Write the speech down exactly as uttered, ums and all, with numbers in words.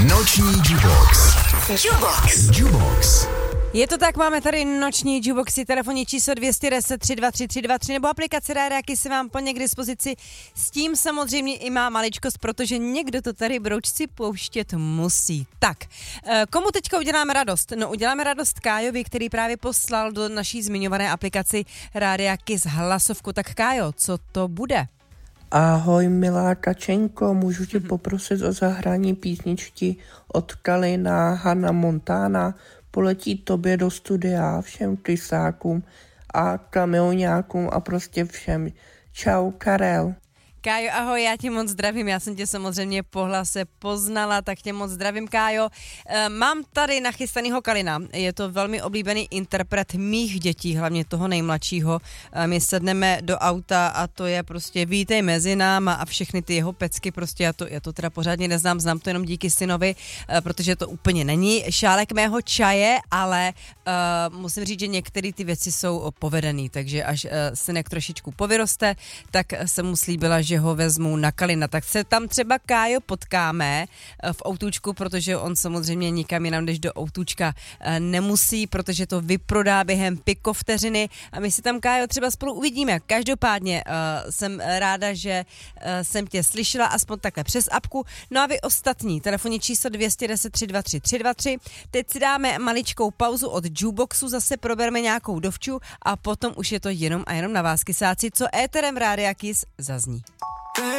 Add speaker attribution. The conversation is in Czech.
Speaker 1: Noční Jubox. Jubox. Jubox.
Speaker 2: Je to tak, máme tady noční Juboxy, telefonní číslo dvě deset tři dva tři tři dva tři nebo aplikace Rádia Kiss vám plně k dispozici. S tím samozřejmě i má maličkost, protože někdo to tady broučci pouštět musí. Tak, komu teďka uděláme radost? No uděláme radost Kájovi, který právě poslal do naší zmiňované aplikaci Rádia Kiss hlasovku. Tak Kájo, co to bude?
Speaker 3: Ahoj, milá Kačenko, můžu tě poprosit o zahrání písničky od Kalina Hannah Montana. Poletí tobě do studia, všem klisákům a kamioňákům a prostě všem. Čau, Karel.
Speaker 2: Kájo, ahoj, já tě moc zdravím, já jsem tě samozřejmě po hlase poznala, tak tě moc zdravím, Kájo. E, mám tady nachystanýho Kalina, je to velmi oblíbený interpret mých dětí, hlavně toho nejmladšího. E, my sedneme do auta a to je prostě vítej mezi náma a všechny ty jeho pecky, prostě já to, já to teda pořádně neznám, znám to jenom díky synovi, e, protože to úplně není šálek mého čaje, ale e, musím říct, že některé ty věci jsou povedený, takže až e, synek trošičku povyroste, tak jsem mu slíbila, že ho vezmu na Kalina. Tak se tam třeba, Kájo, potkáme v autůčku, protože on samozřejmě nikam jinam než do autůčka nemusí, protože to vyprodá během pikovteřiny a my si tam, Kájo, třeba spolu uvidíme. Každopádně uh, jsem ráda, že uh, jsem tě slyšela aspoň takhle přes apku. No a vy ostatní, telefonní číslo dvě deset tři dva tři tři dva tři. Teď si dáme maličkou pauzu od Juboxu, zase probereme nějakou dovču a potom už je to jenom a jenom na vás, kysáci, co éterem Rádia Kiss zazní.